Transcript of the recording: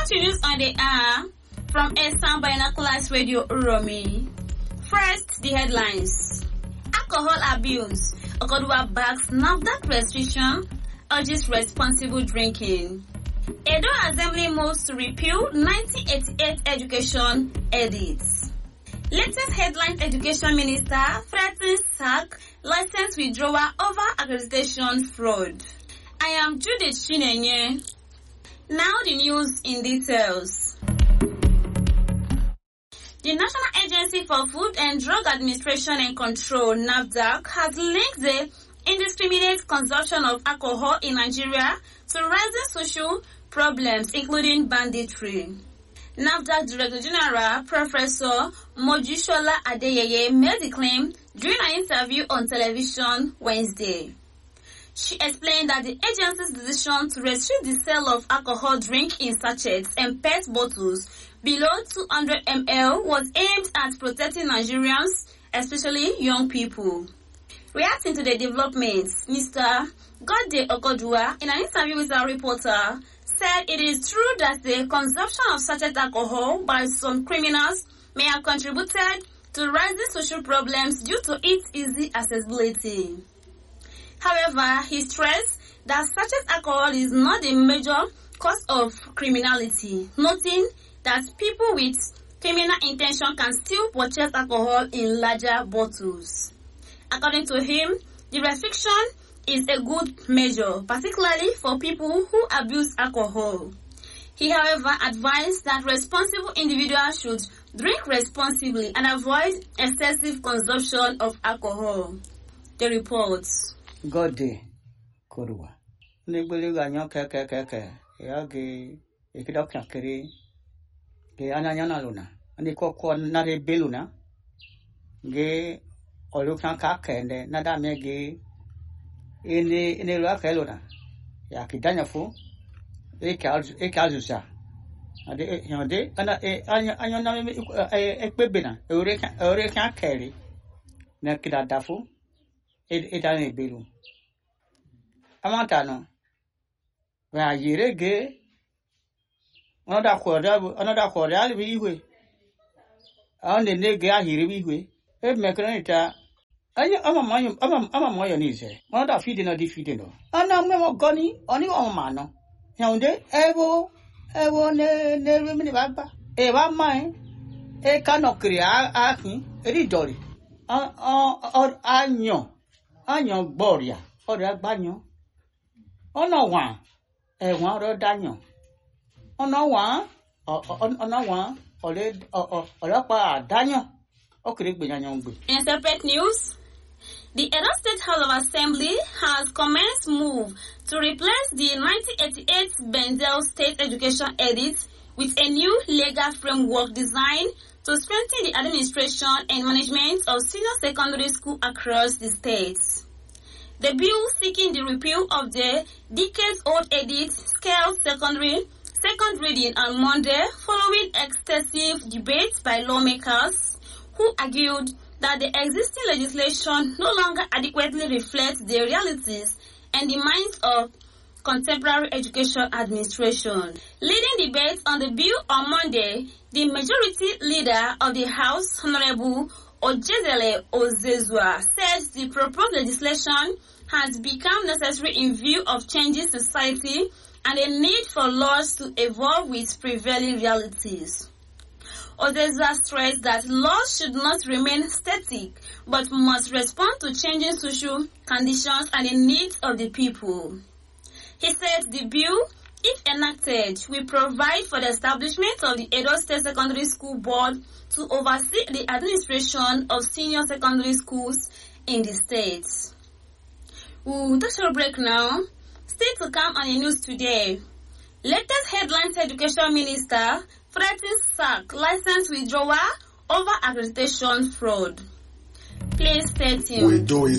Continues on the air from Esan Binoculars Radio Uromi. First, the headlines. Alcohol abuse. Okodua backs NAFDAC restriction, urges responsible drinking. Edo Assembly moves to repeal 1988 education edits. Latest headline: Education Minister threatens sack, license withdrawal over accreditation fraud. I am Judith Chinenye. Now the news in details. The National Agency for Food and Drug Administration and Control, NAFDAC, has linked the indiscriminate consumption of alcohol in Nigeria to rising social problems, including banditry. NAFDAC Director General Professor Mojishola Adeyeye made the claim during an interview on television Wednesday. She explained that the agency's decision to restrict the sale of alcohol drink in sachets and PET bottles below 200 ml was aimed at protecting Nigerians, especially young people. Reacting to the developments, Mr. Godde Okodua, in an interview with our reporter, said it is true that the consumption of sachet alcohol by some criminals may have contributed to rising social problems due to its easy accessibility. However, he stressed that sachet alcohol is not the major cause of criminality, noting that people with criminal intention can still purchase alcohol in larger bottles. According to him, the restriction is a good measure, particularly for people who abuse alcohol. He, however, advised that responsible individuals should drink responsibly and avoid excessive consumption of alcohol. The reports. Godde Korua. Nigbele ganyo ke ya ge ekidok kere ke ananya luna. Ani ko na rebeluna. Ge olukan ka kende na da mege ene lo akelona. Ya kidanya fu e kazusa. Ade yonde ana anya na ekpebena ore kan kere na kidadafu e dane belu. Amantano. Wa yirege another quarter bi ihwe. Ande nege ahiri bi ihwe. E mekranita anya ama moyo ni se. Another feeding no di feeding no. Ana memo goni oni o mano. Yonde ewo ne mi baba. E wa mai e kanokri akin eri dori. Anyo gboria ore agbanyo. Ona wa ewan ro danyo. Ona wa olopa danyo. Okere gbeyanyo ngbe. In separate news, the Edo State House of Assembly has commenced move to replace the 1988 Bendel State Education Edit with a new legal framework designed to strengthen the administration and management of senior secondary school across the states. The bill seeking the repeal of the decades-old edit scaled second reading on Monday following extensive debates by lawmakers who argued that the existing legislation no longer adequately reflects the realities and demands of contemporary education administration. Leading debates on the bill on Monday, the majority leader of the House, Honorable Ojezele Ozezua, said the proposed legislation has become necessary in view of changing society and a need for laws to evolve with prevailing realities. Ozezua stressed that laws should not remain static but must respond to changing social conditions and the needs of the people. He said the bill, if enacted, will provide for the establishment of the Edo State Secondary School Board to oversee the administration of senior secondary schools in the state. We'll take a break now. Still to come on the news today. Latest headlines: Education Minister threatens sack, license withdrawal over accreditation fraud. Please stay tuned.